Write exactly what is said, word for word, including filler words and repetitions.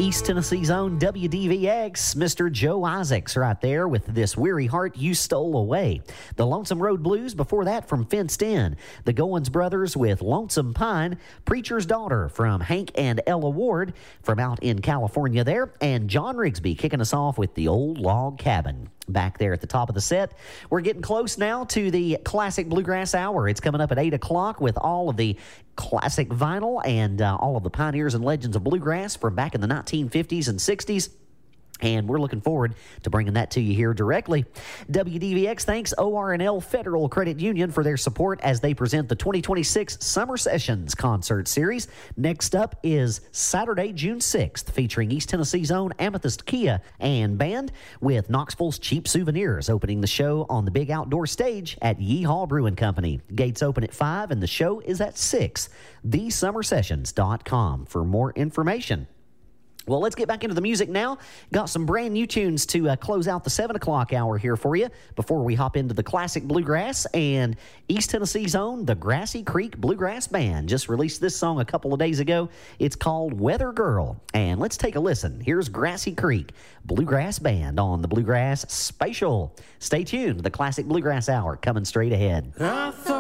East Tennessee's own W D V X, Mister Joe Isaacs right there with This Weary Heart You Stole Away. The Lonesome Road Blues before that from Fenced In. The Goins Brothers with Lonesome Pine. Preacher's Daughter from Hank and Ella Ward from out in California there. And John Rigsby kicking us off with The Old Log Cabin. Back there at the top of the set. We're getting close now to the Classic Bluegrass Hour. It's coming up at eight o'clock with all of the classic vinyl and uh, all of the pioneers and legends of bluegrass from back in the nineteen fifties and sixties. And we're looking forward to bringing that to you here directly. W D V X thanks O R N L Federal Credit Union for their support as they present the twenty twenty-six Summer Sessions Concert Series. Next up is Saturday, June sixth, featuring East Tennessee's own Amethyst Kia and Band with Knoxville's Cheap Souvenirs opening the show on the big outdoor stage at Yeehaw Brewing Company. Gates open at five and the show is at six. the summer sessions dot com for more information. Well, let's get back into the music now. Got some brand new tunes to uh, close out the seven o'clock hour here for you before we hop into the classic bluegrass. And East Tennessee's own the Grassy Creek Bluegrass Band just released this song a couple of days ago. It's called Weather Girl. And let's take a listen. Here's Grassy Creek Bluegrass Band on the Bluegrass Spatial. Stay tuned. The Classic Bluegrass Hour coming straight ahead. I thought